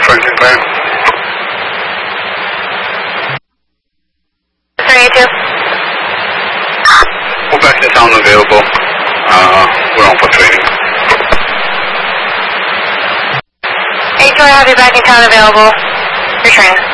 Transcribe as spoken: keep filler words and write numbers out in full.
Frenching clear. three eight two. Full back and sound available. Uh, we're on for training. eight two, I have you back in town available. You're training.